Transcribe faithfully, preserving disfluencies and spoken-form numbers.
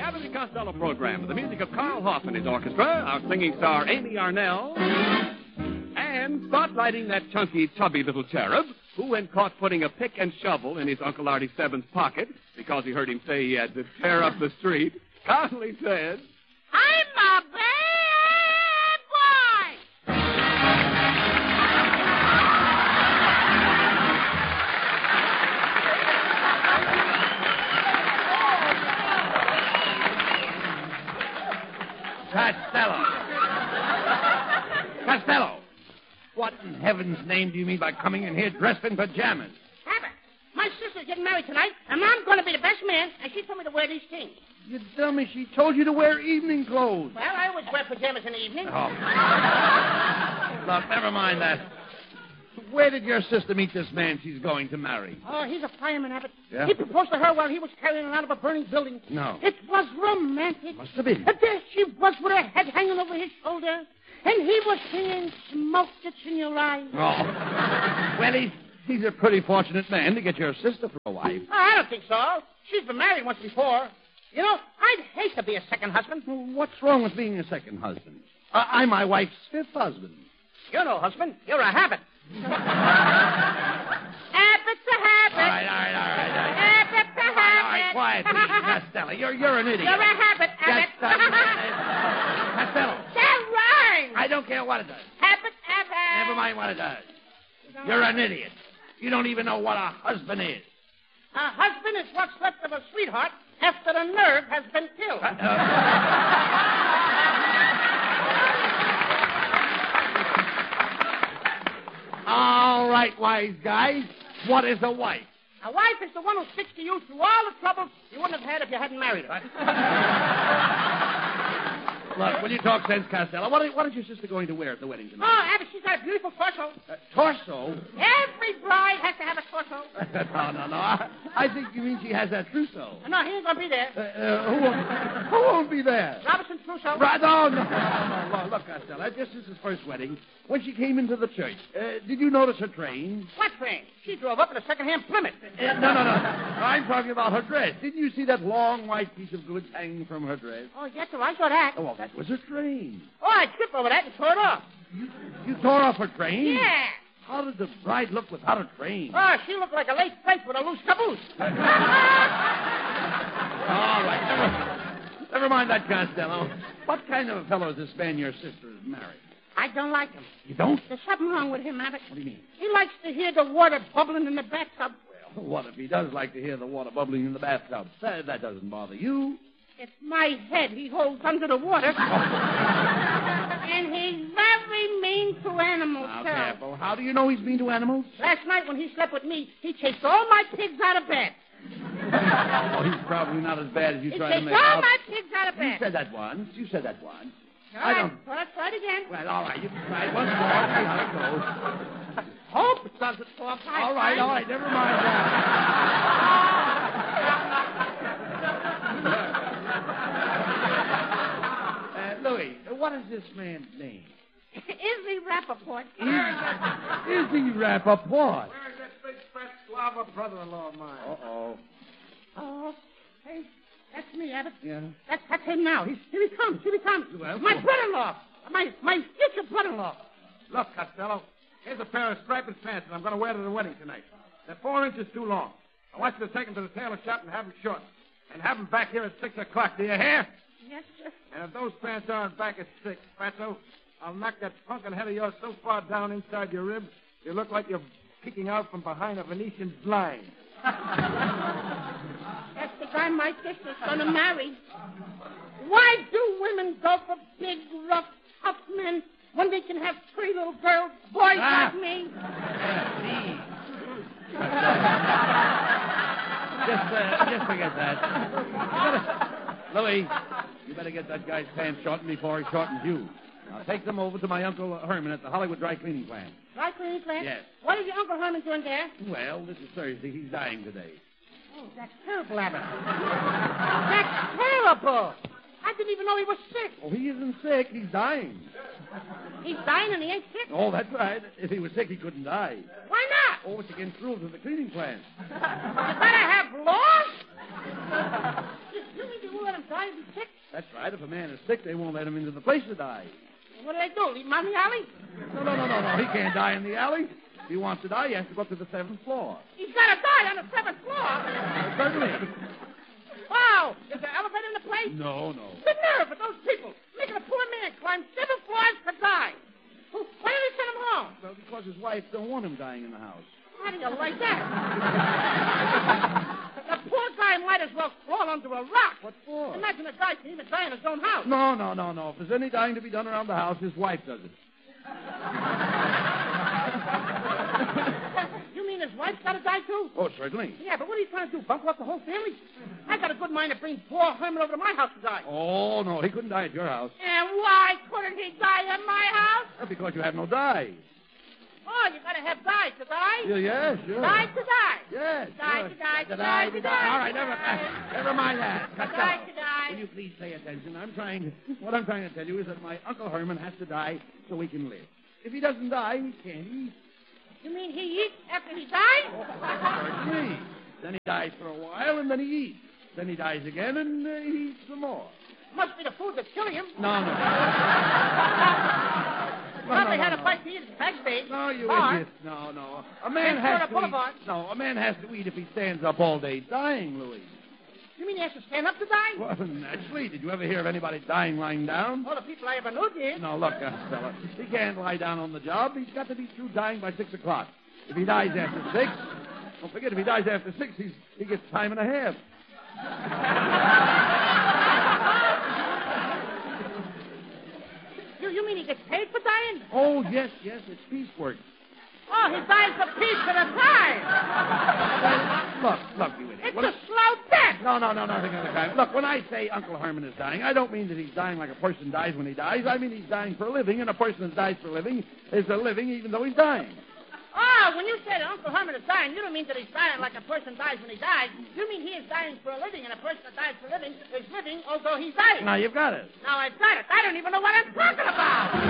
Abbott and Costello program with the music of Carl Hoff and his orchestra, our singing star Amy Arnell, and spotlighting that chunky, chubby little cherub who, when caught putting a pick and shovel in his Uncle Artie Stebbins' pocket because he heard him say he had to tear up the street, calmly said, I'm a bad boy! Costello. Costello. What in heaven's name do you mean by coming in here dressed in pajamas? Abbott, my sister's getting married tonight, and I'm going to be the best man, and she told me to wear these things. You dummy, she told you to wear evening clothes. Well, I always wear pajamas in the evening. Oh. Look, never mind that. Where did your sister meet this man she's going to marry? Oh, he's a fireman, Abbott. Yeah? He proposed to her while he was carrying her out of a burning building. No. It was romantic. Must have been. And there she was with her head hanging over his shoulder, and he was singing Smoke That's in Your Eyes. Oh. Well, he's, he's a pretty fortunate man to get your sister for a wife. Oh, I don't think so. She's been married once before. You know, I'd hate to be a second husband. Well, what's wrong with being a second husband? Uh, I'm my wife's fifth husband. You're no husband. You're a habit. Abbott's a habit. All right, all right, all right. All right. Abbott's a habit. All right, quiet, please, Costello. You're, you're an idiot. You're a habit, Abbott. Just, uh, Costello. That rhymes. I don't care what it does. Abbott, Abbott. Never mind what it does. You're an idiot. You don't even know what a husband is. A husband is what's left of a sweetheart after the nerve has been killed. Uh, uh, All right, wise guy. What is a wife? A wife is the one who sticks to you through all the troubles you wouldn't have had if you hadn't married her. Look, will you talk sense, Costello? What, are, what is your sister going to wear at the wedding Oh, tonight? Abbott, she's got a beautiful torso. Uh, torso? Every bride has to have a torso. no, no, no. I, I think you mean she has a trousseau. No, he ain't going to be there. Uh, uh, who, won't, who won't be there? Robinson Crusoe. Right, no, no, no, no, no. Look, Costello, at your sister's first wedding, when she came into the church, uh, did you notice her train? What train? She drove up in a second-hand Plymouth. Uh, no, no, no. I'm talking about her dress. Didn't you see that long white piece of goods hanging from her dress? Oh, yes, sir, I saw that. Oh, well, that was her train. Oh, I tripped over that and tore it off. You, you tore off her train? Yeah. How did the bride look without a train? Oh, she looked like a late plate with a loose caboose. All right, never, never mind that, Costello. What kind of a fellow is this man your sister is married? I don't like him. You don't? There's something wrong with him, Abbott. What do you mean? He likes to hear the water bubbling in the bathtub. Well, what if he does like to hear the water bubbling in the bathtub? That, that doesn't bother you. It's my head he holds under the water. And he's very mean to animals, Now, sir. careful. How do you know he's mean to animals? Last night when he slept with me, he chased all my pigs out of bed. Oh, he's probably not as bad as you He try to chased make all out. my pigs out of You bed. said that once. You said that once. All I right, don't... well, let's try it again. Well, all right. You can try it once more. See how it goes. Hope it doesn't fall apart. All right, all right. Never mind that. uh, Louis, what is this man's name? Izzy Rappaport. Izzy Rappaport. Where's that big fat slava brother-in-law of mine? Uh-oh. Oh, hey, that's me, Abbott. Yeah. That's, that's him now. He's, here he comes. Here he comes. Well, my well. brother-in-law. My, my future brother-in-law. Look, Costello, here's a pair of striped pants that I'm going to wear to the wedding tonight. They're four inches too long. I want you to take them to the tailor shop and have them short. And have them back here at six o'clock. Do you hear? Yes, sir. And if those pants aren't back at six, Fatso, I'll knock that punkin' head of yours so far down inside your ribs, you look like you're peeking out from behind a Venetian blind. That's the guy my sister's going to marry. Why do women go for big, rough, tough men when they can have three little girls, boys Ah. like me? Just, uh, just forget that. You better, Louis, you better get that guy's pants shortened before he shortens you. Now take them over to my Uncle Herman at the Hollywood Dry Cleaning Plant. Dry cleaning plant? Yes. What is your Uncle Herman doing there? Well, this is Thursday. He's dying today. Oh, that's terrible, Abbott. That's terrible. I didn't even know he was sick. Oh, he isn't sick. He's dying. He's dying and he ain't sick? Oh, that's right. If he was sick, he couldn't die. Why not? Oh, it's against rules of the cleaning plant. You better have laws? You mean you won't let him die died and sick? That's right. If a man is sick, they won't let him into the place to die. What do they do? Leave him on the alley? No, no, no, no, no. He can't die in the alley. If he wants to die, he has to go up to the seventh floor. He's got to die on the seventh floor. Certainly. Wow. Is there an elevator in the place? No, no. The nerve of those people making a poor man climb seven floors to die. Who- Why do they send him home? Well, because his wife don't want him dying in the house. How do you like that? The poor guy might as well crawl under a rock. What for? Imagine a guy can even die in his own house. No, no, no, no. If there's any dying to be done around the house, his wife does it. You mean his wife's got to die too? Oh, certainly. Yeah, but what are you trying to do? Bunk off the whole family? I got a good mind to bring poor Herman over to my house to die. Oh, no. He couldn't die at your house. And why couldn't he die at my house? Well, because you have no dye. Oh, you got to have die to die. Yeah, yeah, sure. Die to die. Yes. Die sure. to die to To die to die. All right, never, uh, never mind that. Cut Die that. to die. Will you please pay attention? I'm trying. What I'm trying to tell you is that my Uncle Herman has to die so we can live. If he doesn't die, he can't eat. You mean he eats after he dies? Certainly. Then he dies for a while, and then he eats. Then he dies again, and uh, he eats some more. Must be the food that's killing him. No, no. Probably no, had no, a no. bite to eat backstage. No, you Bar. idiot. No, no. A man Ventura has to Boulevard. eat. No, a man has to eat if he stands up all day dying, Louis. You mean he has to stand up to die? Well, naturally. Did you ever hear of anybody dying lying down? All the people I ever knew did. No, look, uh, fella. He can't lie down on the job. He's got to be through dying by six o'clock. If he dies after six, don't forget, if he dies after six, he's, he gets time and a half. You, you mean he gets paid for dying? Oh, yes, yes, it's piecework. Oh, he dies a piece at a time. Look, look, you idiot. It's What- a slow death. No, no, no, nothing of the kind. Look, when I say Uncle Herman is dying, I don't mean that he's dying like a person dies when he dies. I mean he's dying for a living, and a person that dies for a living is a living even though he's dying. Oh, when you say that Uncle Herman is dying, you don't mean that he's dying like a person dies when he dies. You mean he is dying for a living, and a person that dies for a living is living although he's dying. Now you've got it. Now I've got it. I don't even know what I'm talking about.